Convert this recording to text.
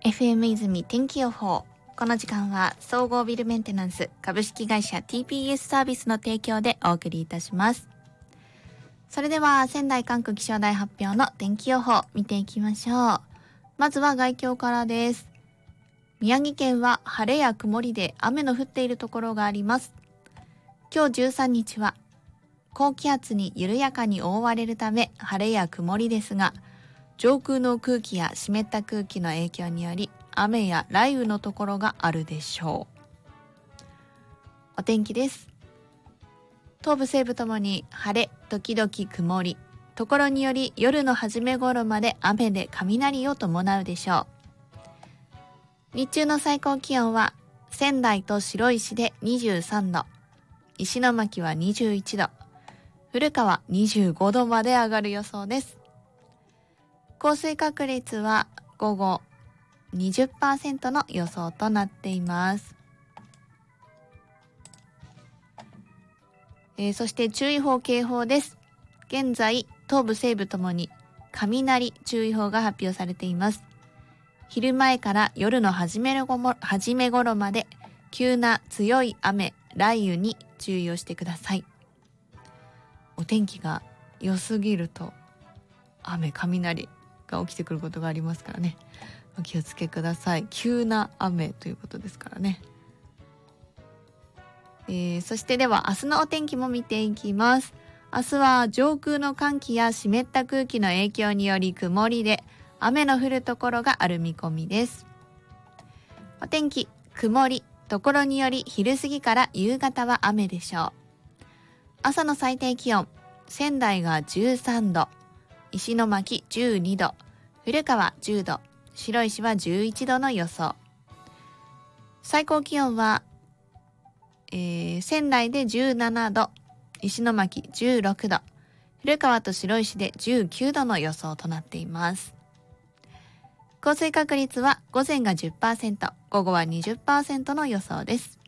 FM 泉天気予報。この時間は総合ビルメンテナンス株式会社 TPS サービスの提供でお送りいたします。それでは仙台管区気象台発表の天気予報見ていきましょう。まずは概況からです。宮城県は晴れや曇りで雨の降っているところがあります。今日13日は高気圧に緩やかに覆われるため晴れや曇りですが、上空の空気や湿った空気の影響により雨や雷雨のところがあるでしょう。お天気です。東部西部ともに晴れ時々曇り、ところにより夜の初め頃まで雨で雷を伴うでしょう。日中の最高気温は仙台と白石で23度、石巻は21度、古川25度まで上がる予想です。降水確率は午後20% の予想となっています。そして注意報警報です。現在東部西部ともに雷注意報が発表されています。昼前から夜の初め頃まで急な強い雨雷雨に注意をしてください。お天気が良すぎると雨雷が起きてくることがありますからね、お気をつけください。急な雨ということですからね。そしてでは明日のお天気も見ていきます。明日は上空の寒気や湿った空気の影響により曇りで雨の降るところがある見込みです。お天気曇り、ところにより昼過ぎから夕方は雨でしょう。朝の最低気温、仙台が13度、石巻12度、古川10度、白石は11度の予想。最高気温は仙台で17度、石巻16度、古川と白石で19度の予想となっています。降水確率は午前が 10%、午後は 20% の予想です。